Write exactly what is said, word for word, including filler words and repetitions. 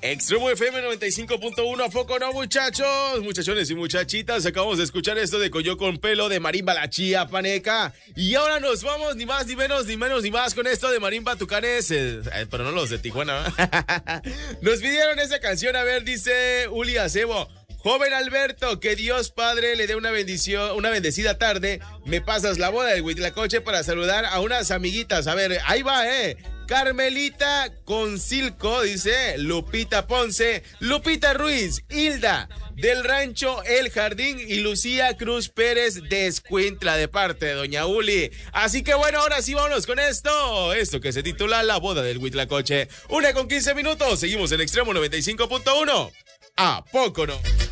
Extremo F M noventa y cinco punto uno, ¿a poco no, muchachos? Muchachones y muchachitas, acabamos de escuchar esto de Coyo con Pelo de Marimba La Chiapaneca. Y ahora nos vamos, ni más, ni menos, ni menos, ni más, con esto de Marimba Tucanes, eh, pero no los de Tijuana. Nos pidieron esa canción, a ver, dice Uli Acebo. Joven Alberto, que Dios Padre le dé una bendición, una bendecida tarde. Me pasas la boda del Huitlacoche para saludar a unas amiguitas. A ver, ahí va, eh. Carmelita Concilco, dice Lupita Ponce, Lupita Ruiz, Hilda del Rancho El Jardín y Lucía Cruz Pérez de Escuintla, de parte de Doña Uli. Así que bueno, ahora sí vámonos con esto, esto que se titula La Boda del Huitlacoche. Una con quince minutos, seguimos en Extremo noventa y cinco punto uno. ¿A poco no?